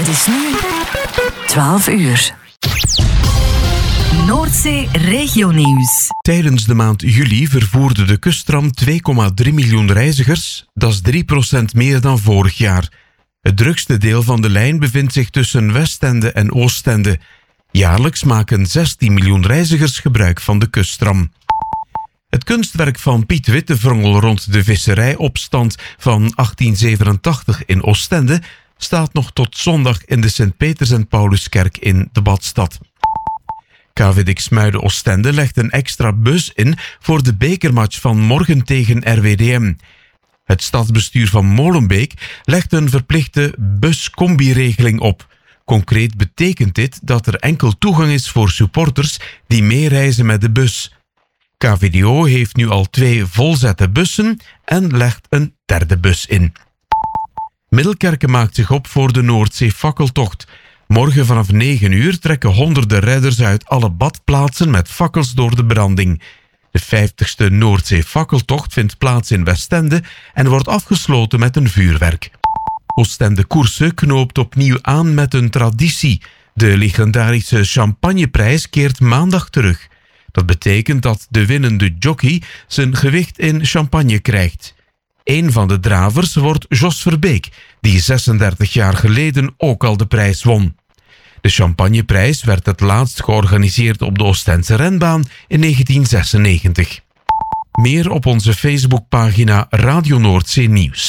is nu 12 uur. Noordzee Regionieuws. Tijdens de maand juli vervoerde de kusttram 2,3 miljoen reizigers. Dat is 3% meer dan vorig jaar. Het drukste deel van de lijn bevindt zich tussen Westende en Oostende. Jaarlijks maken 16 miljoen reizigers gebruik van de kusttram. Het kunstwerk van Piet Wittevrongel rond de visserijopstand van 1887 in Oostende staat nog tot zondag in de Sint-Peters- en Pauluskerk in de Badstad. KV Diksmuiden Oostende legt een extra bus in voor de bekermatch van morgen tegen RWDM. Het stadsbestuur van Molenbeek legt een verplichte buscombi-regeling op. Concreet betekent dit dat er enkel toegang is voor supporters die meereizen met de bus. KVDO heeft nu al 2 volzette bussen en legt een derde bus in. Middelkerken maakt zich op voor de Noordzee fakkeltocht. Morgen vanaf 9 uur trekken honderden redders uit alle badplaatsen met fakkels door de branding. De 50ste Noordzee fakkeltocht vindt plaats in Westende en wordt afgesloten met een vuurwerk. Oostende Koersen knoopt opnieuw aan met een traditie. De legendarische Champagneprijs keert maandag terug. Dat betekent dat de winnende jockey zijn gewicht in champagne krijgt. Een van de dravers wordt Jos Verbeek, die 36 jaar geleden ook al de prijs won. De Champagneprijs werd het laatst georganiseerd op de Oostense renbaan in 1996. Meer op onze Facebookpagina Radio Noordzee Nieuws.